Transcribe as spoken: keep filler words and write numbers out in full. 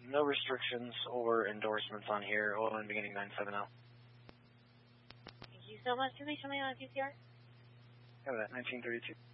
no restrictions or endorsements on here. O N beginning nine seven zero. Thank you so much. Can they show me on a P C R? Have that, nineteen thirty-two.